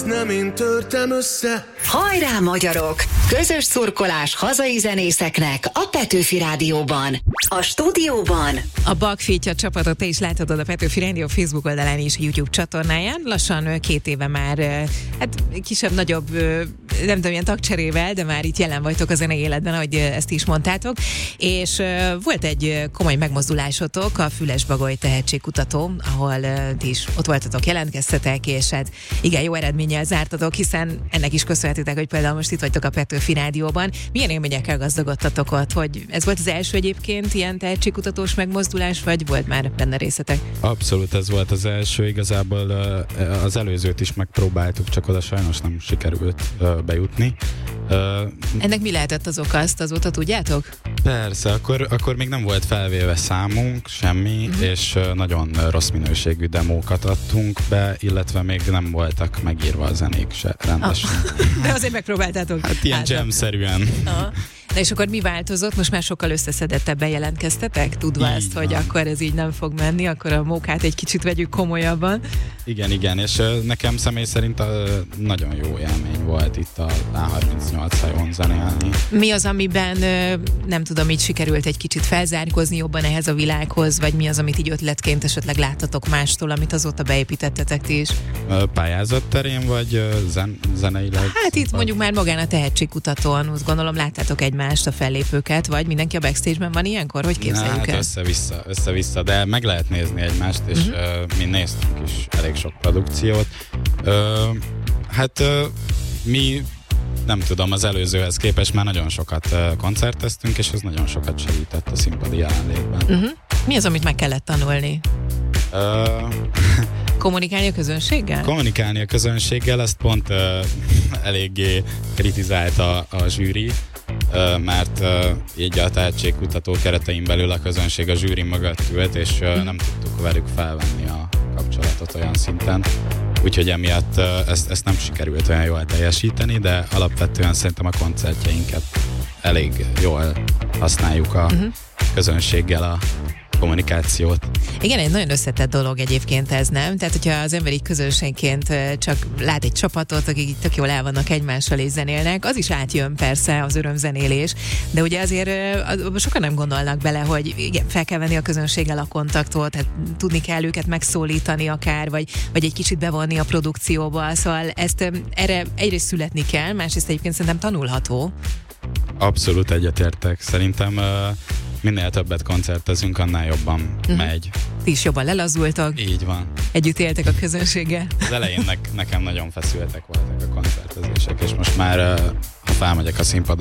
Nem én törtem össze. Hajrá, magyarok! Közös szurkolás hazai zenészeknek a Petőfi Rádióban. A stúdióban a Bakfitya csapatot te is láthatod a Petőfi Rádió Facebook oldalán és YouTube csatornáján. Lassan 2 éve már, hát kisebb-nagyobb, nem tudom, ilyen tagcserével, de már itt jelen vagytok a zenei életben, ahogy ezt is mondtátok. És volt egy komoly megmozdulásotok, a Füles-Bagoly tehetségkutató, ahol ti is ott voltatok, jelentkeztetek, és hát igen, jó eredménnyel zártatok, hiszen ennek is köszönhetitek, hogy például most itt vagytok a Petőfi Rádióban. Milyen élményekkel gazdagodtatok ott, hogy ez volt az első egyébként ilyen tehetségkutatós megmozdulás, vagy volt már benne részletek? Abszolút ez volt az első, igazából az előzőt is megpróbáltuk, csak oda sajnos nem sikerült bejutni. Ennek mi lehetett az oka, azt azóta tudjátok? Persze, akkor még nem volt felvéve számunk, semmi, és nagyon rossz minőségű demókat adtunk be, illetve még nem voltak megírva a zenék se rendesen. De azért megpróbáltátok. Hát ilyen jam-szerűen. Na és akkor mi változott? Most már sokkal összeszedettebben jelentkeztetek? Tudva így ezt, van, hogy akkor ez így nem fog menni, akkor a mókát egy kicsit vegyük komolyabban. Igen, és nekem személy szerint nagyon jó élmény volt itt a A38 hajón zenélni. Mi az, amiben nem tudom, így sikerült egy kicsit felzárkózni jobban ehhez a világhoz, vagy mi az, amit így ötletként esetleg láttatok mástól, amit azóta beépítettetek ti is? Pályázat terén, vagy zeneileg? Hát itt mondjuk már magán a tehetségkutatón, úgy gondolom láttátok egymást, a fellépőket, vagy mindenki a backstage-ben van ilyenkor? Hogy képzeljük el? Össze-vissza, de meg lehet nézni egymást, és mi néztünk is elég sok produkciót. Mi nem tudom, az előzőhez képest már nagyon sokat koncerteztünk, és ez nagyon sokat segített a színpadi jelenlétben. Mi az, amit meg kellett tanulni? Kommunikálni a közönséggel? Kommunikálni a közönséggel, ezt pont eléggé kritizálta a zsűri, mert így a tehetségkutató keretein belül a közönség a zsűri mögött ült, és nem tudtuk velük felvenni a kapcsolatot olyan szinten. Úgyhogy emiatt ezt nem sikerült olyan jól teljesíteni, de alapvetően szerintem a koncertjeinket elég jól használjuk a közönséggel a kommunikációt. Igen, egy nagyon összetett dolog egyébként ez, nem? Tehát, hogyha az ember így közönségként csak lát egy csapatot, akik így tök jól el vannak egymással és zenélnek, az is átjön persze az örömzenélés, de ugye azért sokan nem gondolnak bele, hogy igen, fel kell venni a közönséggel a kontaktot, tehát tudni kell őket megszólítani akár, vagy egy kicsit bevonni a produkcióba, szóval erre egyrészt születni kell, másrészt egyébként szerintem tanulható. Abszolút egyetértek. Szerintem minél többet koncertezünk, annál jobban megy. Ti is jobban lelazultak. Így van. Együtt éltek a közönséggel. Az elején nekem nagyon feszültek voltak a koncertezések, és most már, ha felmegyek a színpadra,